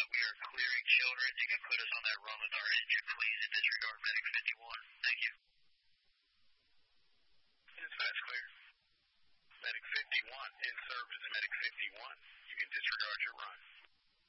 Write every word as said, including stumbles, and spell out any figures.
we are clearing children. You can put us on that run with our engine, please, and disregard Medic fifty-one. Thank you. Dispatch clear. Medic fifty-one in service. Medic fifty-one, you can disregard your run.